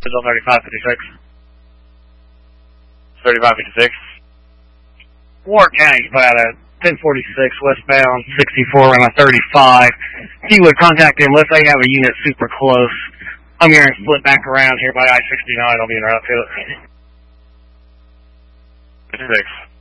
3556. 3556. Warwick County, about a 1046 westbound 64 around a 35. If you would contact them, let's say you have a unit super close. I'm going to split back around here by I-69. I'll be in route to it. 6.